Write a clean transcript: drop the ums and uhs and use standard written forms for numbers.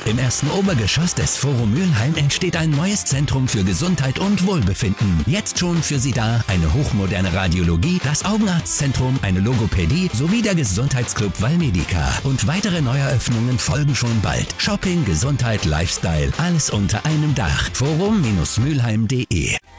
Im ersten Obergeschoss des Forum Mülheim entsteht ein neues Zentrum für Gesundheit und Wohlbefinden. Jetzt schon für Sie da eine hochmoderne Radiologie, das Augenarztzentrum, eine Logopädie sowie der Gesundheitsclub Valmedica. Und weitere Neueröffnungen folgen schon bald. Shopping, Gesundheit, Lifestyle, alles unter einem Dach. Forum-mülheim.de